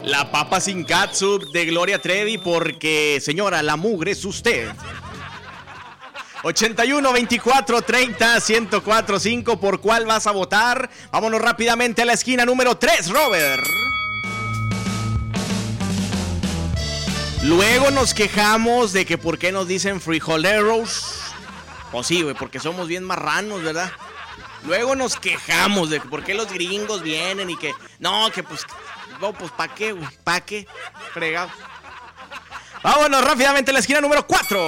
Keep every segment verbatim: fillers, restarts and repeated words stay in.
La papa sin catsup de Gloria Trevi, porque, señora, la mugre es usted. ochenta y uno, veinticuatro, treinta, ciento cuatro, cinco. ¿Por cuál vas a votar? Vámonos rápidamente a la esquina número tres, Robert. Luego nos quejamos de que por qué nos dicen frijoleros. Pues sí, güey, porque somos bien marranos, ¿verdad? Luego nos quejamos de que por qué los gringos vienen y que... No, que pues... No, pues ¿pa' qué, güey? ¿Pa' qué? Fregado. Vámonos rápidamente a la esquina número cuatro.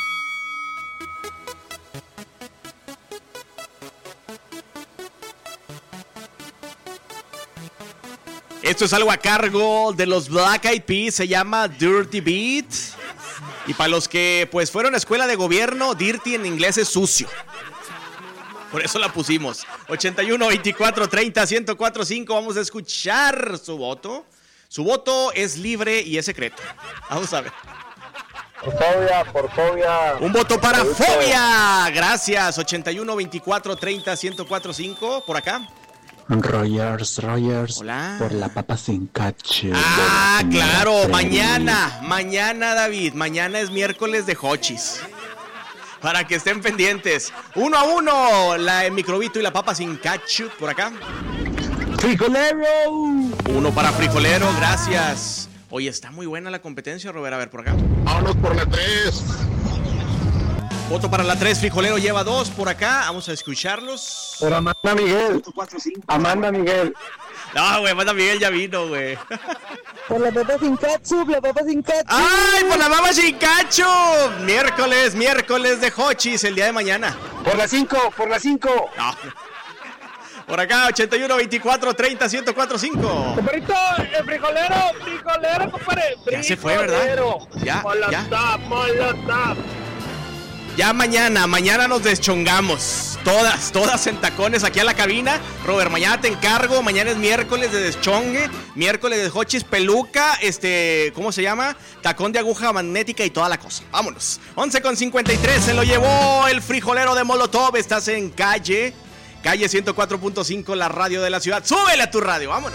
Esto es algo a cargo de los Black Eyed Peas, se llama Dirty Beat. Y para los que pues fueron a escuela de gobierno, dirty en inglés es sucio. Por eso la pusimos. ochenta y uno, veinticuatro, treinta, ciento cuatro, cinco. Vamos a escuchar su voto. Su voto es libre y es secreto. Vamos a ver. Por fobia, por fobia. Un voto para fobia. Gracias. ochenta y uno, veinticuatro, treinta, ciento cuatro, cinco. Por acá. Rogers, Rogers. Hola. Por la papa sin cacho. Ah, claro. Mañana. Mañana, David. Mañana es miércoles de Hochis. Para que estén pendientes. Uno a uno. La el microbito y la papa sin ketchup. Por acá. ¡Frijolero! Uno para frijolero. Gracias. Oye, está muy buena la competencia, Robert. A ver, por acá. Vámonos por la tres. Voto para la tres. Frijolero lleva dos. Por acá. Vamos a escucharlos. Por Amanda Miguel. Amanda Miguel. No, güey. Amanda Miguel ya vino, güey. Por la papa sin ketchup, la papa sin ketchup. ¡Ay, por la papa sin ketchup! Miércoles, miércoles de Hochis el día de mañana. Por la cinco, por la cinco. No. Por acá, ochenta y uno, veinticuatro, treinta, ciento cuatro, cinco. Compadrito, el frijolero, frijolero, compadre. Ya se fue, ¿verdad? Ya, ya. Molotov. Ya mañana, mañana nos deschongamos. Todas, todas en tacones aquí a la cabina. Robert, mañana te encargo. Mañana es miércoles de deschongue. Miércoles de Hochis, peluca. Este, ¿cómo se llama? Tacón de aguja magnética y toda la cosa. Vámonos. once con cincuenta y tres. Se lo llevó el frijolero de Molotov. Estás en calle. Calle ciento cuatro punto cinco, la radio de la ciudad. Súbele a tu radio. Vámonos.